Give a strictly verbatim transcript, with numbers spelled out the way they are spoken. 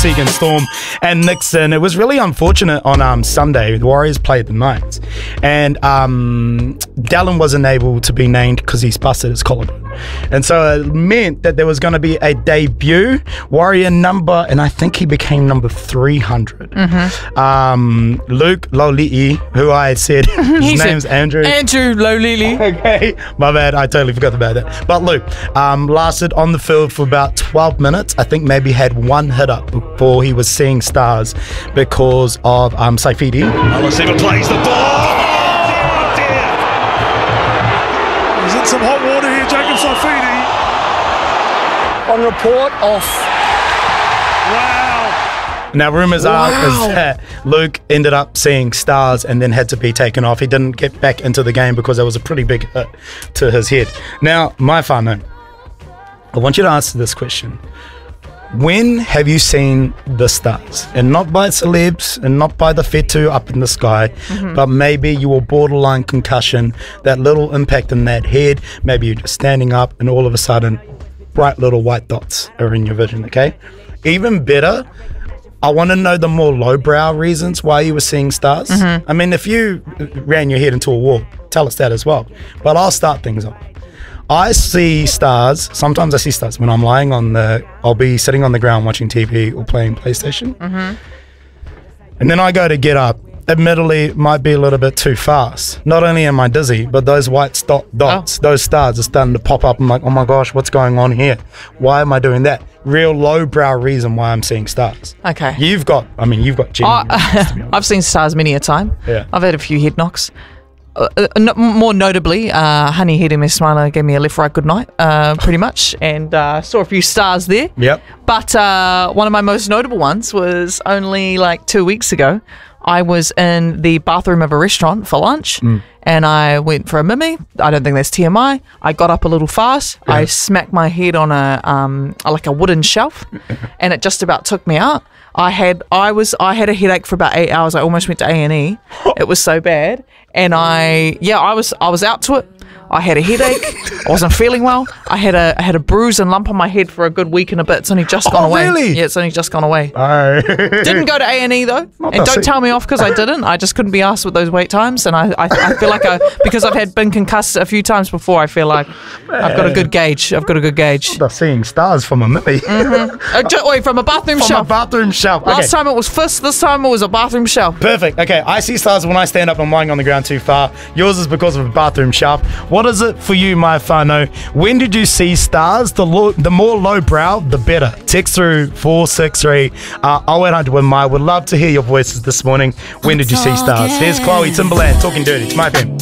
Tegan Storm and Nixon. It was really unfortunate on um, Sunday. The Warriors played the Knights, and um, Dallin wasn't able to be named because he's busted his collarbone. And so it meant that there was going to be a debut Warrior number, and I think he became number three hundred. Mm-hmm. Um, Luke Loli'i, who I said his name's Andrew. Andrew Loli'i. Okay, my bad. I totally forgot about that. But Luke um, lasted on the field for about twelve minutes. I think maybe had one hit up before he was seeing stars because of um, Saifidi. Alasima plays the ball. Oh dear, oh dear. He's in some hot water here, Jacob Saifidi. On report off. Wow. Now, rumours Wow. are is that Luke ended up seeing stars and then had to be taken off. He didn't get back into the game because there was a pretty big hit to his head. Now, my whānau, I want you to answer this question. When have you seen the stars? And not by celebs and not by the fetu up in the sky, mm-hmm. but maybe you were borderline concussion, that little impact in that head, maybe you're just standing up and all of a sudden bright little white dots are in your vision, okay? Even better, I want to know the more lowbrow reasons why you were seeing stars. Mm-hmm. I mean, if you ran your head into a wall, tell us that as well. But I'll start things off. I see stars, sometimes I see stars when I'm lying on the, I'll be sitting on the ground watching T V or playing PlayStation. Mm-hmm. And then I go to get up. Admittedly, it might be a little bit too fast. Not only am I dizzy, but those white dot dots, oh. those stars are starting to pop up. I'm like, oh my gosh, what's going on here? Why am I doing that? Real lowbrow reason why I'm seeing stars. Okay. You've got, I mean, you've got genuine reasons, uh, I've seen stars many a time. Yeah. I've had a few head knocks. Uh, uh, no, more notably, uh, Honey Hede Mesmala gave me a left right good night, uh, pretty much, and uh, saw a few stars there. Yep. But uh, one of my most notable ones was only like two weeks ago. I was in the bathroom of a restaurant for lunch, mm. and I went for a mimi. I don't think that's T M I. I got up a little fast. Yeah. I smacked my head on a um like a wooden shelf, and it just about took me out. I had I was I had a headache for about eight hours. I almost went to A and E. It was so bad, and I yeah I was I was out to it. I had a headache. I wasn't feeling well. I had a I had a bruise and lump on my head for a good week and a bit. It's only just gone oh, away. Really? Yeah, it's only just gone away. Oh. Didn't go to A and E though, Not and don't tell me off because I didn't. I just couldn't be asked with those wait times, and I I, I feel like I because I've had been concussed a few times before. I feel like Man. I've got a good gauge. I've got a good gauge. I'm seeing stars from a mimi. Mm-hmm. uh, ju- wait, from a bathroom from shelf. From a bathroom shelf. Okay. Last time it was fist. This time it was a bathroom shelf. Perfect. Okay, I see stars when I stand up. I'm lying on the ground too far. Yours is because of a bathroom shelf. What is it for you, my whānau? When did you see stars? The lo- the more lowbrow, the better. Text through four six three uh, oh eight hundred one my. Would love to hear your voices this morning. When did you see stars? Here's Chloe Timberland talking dirty. It's my pen.